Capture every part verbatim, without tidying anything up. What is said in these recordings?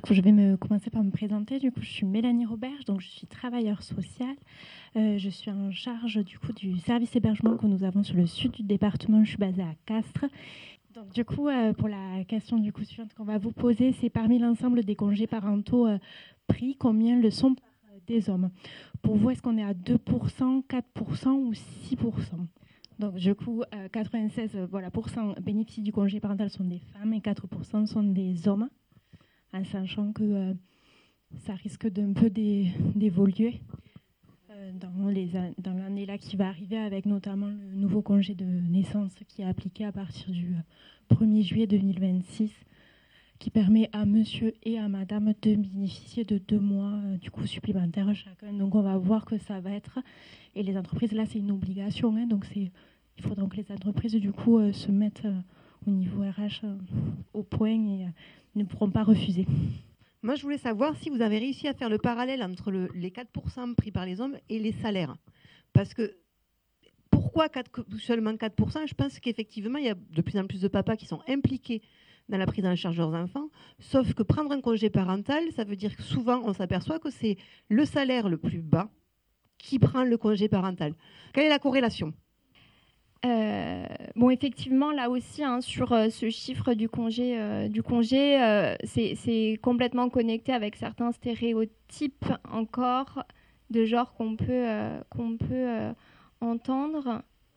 coup, je vais me commencer par me présenter. Du coup, je suis Mélanie Roberge, donc je suis travailleure sociale. Euh, je suis en charge du coup du service hébergement que nous avons sur le sud du département. Je suis basée à Castres. Donc, du coup, euh, pour la question du coup suivante qu'on va vous poser, c'est parmi l'ensemble des congés parentaux euh, pris, combien le sont par euh, des hommes? Pour vous, est-ce qu'on est à deux pour cent, quatre pour cent ou six pour cent? Donc, du coup, euh, quatre-vingt-seize euh, voilà, pour cent bénéficient du congé parental sont des femmes et quatre pour cent sont des hommes, en sachant que euh, ça risque d'un peu d'é- d'évoluer euh, dans, les, dans l'année là qui va arriver, avec notamment le nouveau congé de naissance qui est appliqué à partir du euh, premier juillet deux mille vingt-six, qui permet à monsieur et à madame de bénéficier de deux mois euh, du coup supplémentaires chacun. Donc on va voir que ça va être, et les entreprises là c'est une obligation, hein, donc c'est, il faudra que les entreprises du coup euh, se mettent euh, au niveau R H euh, au point et euh, ne pourront pas refuser. Moi, je voulais savoir si vous avez réussi à faire le parallèle entre le, les quatre pour cent pris par les hommes et les salaires. Parce que pourquoi quatre, seulement quatre pour cent? Je pense qu'effectivement, il y a de plus en plus de papas qui sont impliqués dans la prise en charge de leurs enfants. Sauf que prendre un congé parental, ça veut dire que souvent, on s'aperçoit que c'est le salaire le plus bas qui prend le congé parental. Quelle est la corrélation ? Euh, bon, effectivement, là aussi, hein, sur euh, ce chiffre du congé, euh, du congé euh, c'est, c'est complètement connecté avec certains stéréotypes encore de genre qu'on peut, euh, qu'on peut euh, entendre.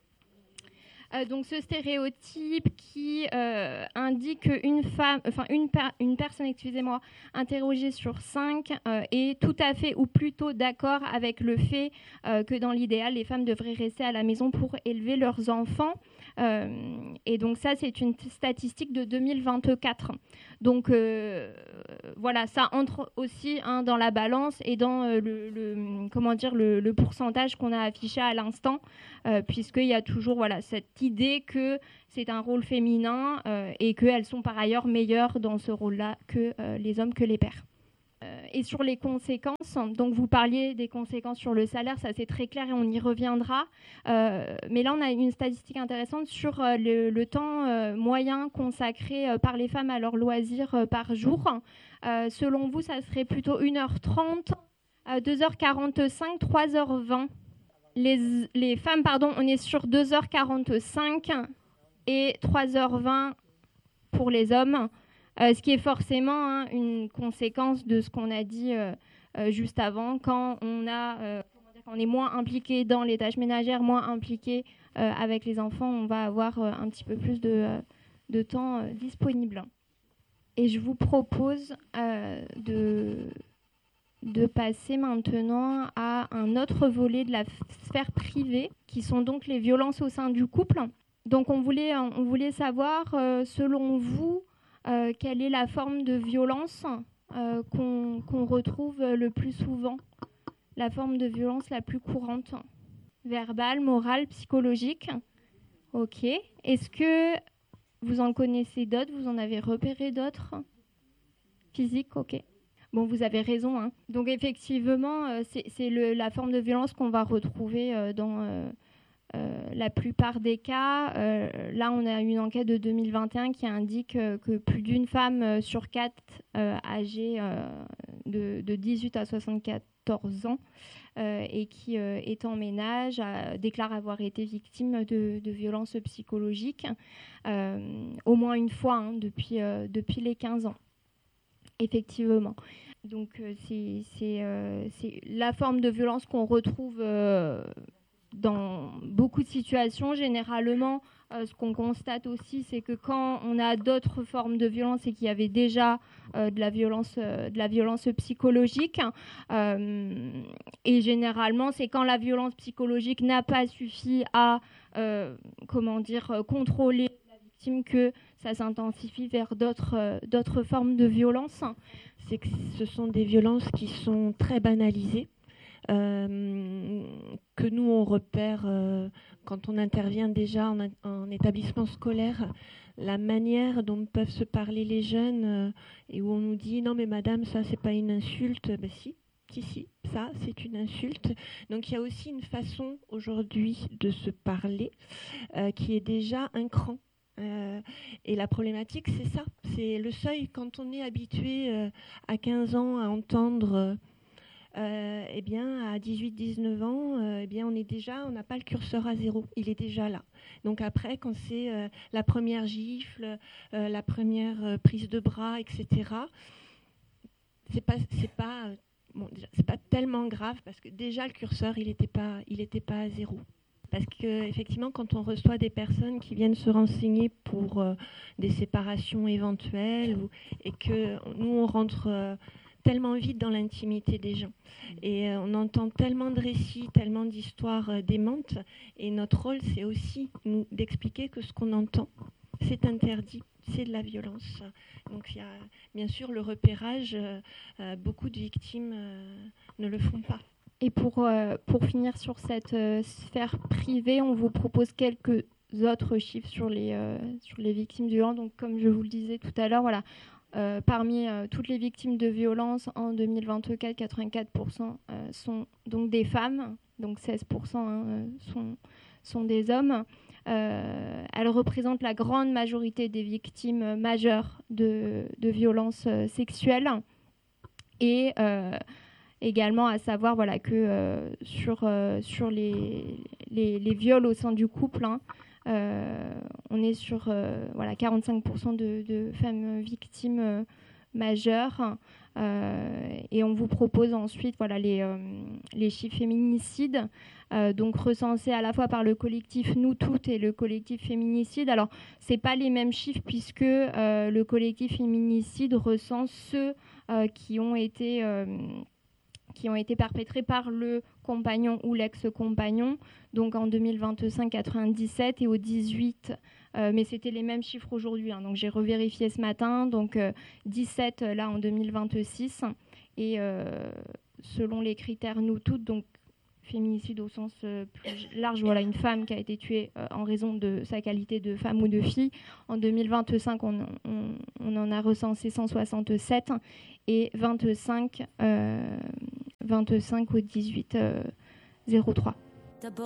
Euh, donc, ce stéréotype qui euh, indique qu'une femme, enfin une, per- une personne, excusez-moi, interrogée sur cinq euh, est tout à fait ou plutôt d'accord avec le fait euh, que dans l'idéal, les femmes devraient rester à la maison pour élever leurs enfants. Euh, et donc ça, c'est une statistique de deux mille vingt-quatre. Donc euh, voilà, ça entre aussi hein, dans la balance et dans euh, le, le, comment dire, le, le pourcentage qu'on a affiché à l'instant, euh, puisqu'il y a toujours voilà, cette idée que c'est un rôle féminin euh, et qu'elles sont par ailleurs meilleures dans ce rôle-là que euh, les hommes, que les pères. Et sur les conséquences, donc vous parliez des conséquences sur le salaire, ça c'est très clair et on y reviendra. Euh, mais là, on a une statistique intéressante sur euh, le, le temps euh, moyen consacré euh, par les femmes à leurs loisirs euh, par jour. Euh, selon vous, ça serait plutôt une heure trente, euh, deux heures quarante-cinq, trois heures vingt. Les, les femmes, pardon, on est sur deux heures quarante-cinq et trois heures vingt pour les hommes. Euh, ce qui est forcément hein, une conséquence de ce qu'on a dit euh, euh, juste avant. Quand on, a, euh, comment dire, quand on est moins impliqué dans les tâches ménagères, moins impliqué euh, avec les enfants, on va avoir euh, un petit peu plus de, euh, de temps euh, disponible. Et je vous propose euh, de, de passer maintenant à un autre volet de la sphère privée, qui sont donc les violences au sein du couple. Donc on voulait, on voulait savoir, euh, selon vous, Euh, quelle est la forme de violence euh, qu'on, qu'on retrouve le plus souvent, la forme de violence la plus courante? Verbale, morale, psychologique? Ok. Est-ce que vous en connaissez d'autres? Vous en avez repéré d'autres? Physique? Ok. Bon, vous avez raison. Hein. Donc effectivement, euh, c'est, c'est le, la forme de violence qu'on va retrouver euh, dans... Euh, Euh, la plupart des cas, euh, là on a une enquête de deux mille vingt et un qui indique euh, que plus d'une femme euh, sur quatre euh, âgée euh, de, de dix-huit à soixante-quatorze ans euh, et qui euh, est en ménage euh, déclare avoir été victime de, de violences psychologiques euh, au moins une fois hein, depuis, euh, depuis les quinze ans, effectivement. Donc euh, c'est, c'est, euh, c'est la forme de violence qu'on retrouve euh, dans beaucoup de situations. Généralement, euh, ce qu'on constate aussi, c'est que quand on a d'autres formes de violence et qu'il y avait déjà euh, de la violence, euh, de la violence psychologique, euh, et généralement, c'est quand la violence psychologique n'a pas suffi à, euh, comment dire, contrôler la victime que ça s'intensifie vers d'autres, euh, d'autres formes de violence. C'est que ce sont des violences qui sont très banalisées. Euh, que nous on repère euh, quand on intervient déjà en, en établissement scolaire, la manière dont peuvent se parler les jeunes euh, et où on nous dit non mais madame ça c'est pas une insulte, ben si, si si ça c'est une insulte. Donc il y a aussi une façon aujourd'hui de se parler euh, qui est déjà un cran Euh, et la problématique, c'est ça. C'est le seuil. Quand on est habitué euh, à quinze ans à entendre, euh, eh bien, à dix-huit dix-neuf ans, euh, eh bien, on est déjà, on n'a pas le curseur à zéro. Il est déjà là. Donc après, quand c'est euh, la première gifle, euh, la première euh, prise de bras, et cetera, c'est pas, c'est pas, euh, bon, déjà, c'est pas tellement grave parce que déjà le curseur, il n'était pas, il était pas à zéro. Parce qu'effectivement, quand on reçoit des personnes qui viennent se renseigner pour euh, des séparations éventuelles, ou, et que nous, on rentre euh, tellement vite dans l'intimité des gens. Et euh, on entend tellement de récits, tellement d'histoires euh, démentes. Et notre rôle, c'est aussi nous, d'expliquer que ce qu'on entend, c'est interdit, c'est de la violence. Donc il y a bien sûr le repérage. Euh, euh, beaucoup de victimes euh, ne le font pas. Et pour, euh, pour finir sur cette euh, sphère privée, on vous propose quelques autres chiffres sur les, euh, sur les victimes de violences. Donc, comme je vous le disais tout à l'heure, voilà, euh, parmi euh, toutes les victimes de violences en deux mille vingt-quatre, quatre-vingt-quatre pour cent euh, sont donc des femmes, donc seize pour cent hein, sont, sont des hommes. Euh, elles représentent la grande majorité des victimes majeures de, de violences euh, sexuelles. Et euh, également à savoir voilà, que euh, sur, euh, sur les, les, les viols au sein du couple, hein, euh, on est sur euh, voilà, quarante-cinq pour cent de, de femmes victimes euh, majeures. Euh, et on vous propose ensuite voilà, les, euh, les chiffres féminicides, euh, donc recensés à la fois par le collectif Nous Toutes et le collectif Féminicide. Alors, ce n'est pas les mêmes chiffres puisque euh, le collectif Féminicide recense ceux euh, qui ont été... Euh, qui ont été perpétrés par le compagnon ou l'ex-compagnon, donc en deux mille vingt-cinq, quatre-vingt-dix-sept et au dix-huit, euh, mais c'était les mêmes chiffres aujourd'hui, hein, donc j'ai revérifié ce matin, donc euh, dix-sept là en deux mille vingt-six, et euh, selon les critères Nous Toutes, donc féminicide au sens euh, plus large, voilà, une femme qui a été tuée euh, en raison de sa qualité de femme ou de fille. En deux mille vingt-cinq, on, on, on en a recensé cent soixante-sept et vingt-cinq, euh, vingt-cinq au dix-huit zéro trois.